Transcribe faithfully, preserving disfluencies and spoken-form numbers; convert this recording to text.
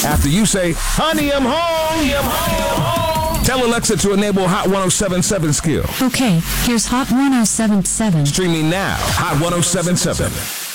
After you say, honey, I'm home. Honey, I'm home. home. Tell Alexa to enable Hot one oh seven seven skill. Okay, here's Hot one oh seven seven. Streaming now, Hot one oh seven seven.